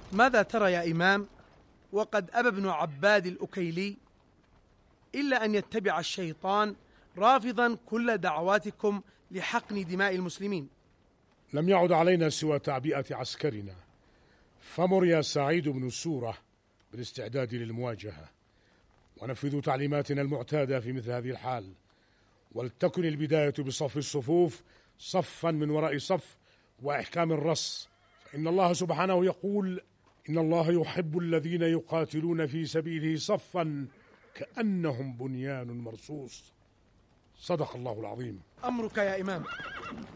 ماذا ترى يا إمام وقد أبى ابن عباد الأكيلي إلا أن يتبع الشيطان رافضا كل دعواتكم لحقن دماء المسلمين؟ لم يعد علينا سوى تعبئة عسكرنا، فمر يا سعيد بن السورة بالاستعداد للمواجهة، ونفذوا تعليماتنا المعتادة في مثل هذه الحال، ولتكن البداية بصف الصفوف صفا من وراء صف وإحكام الرص، فإن الله سبحانه يقول: إن الله يحب الذين يقاتلون في سبيله صفا كأنهم بنيان مرصوص. صدق الله العظيم. أمرك يا إمام.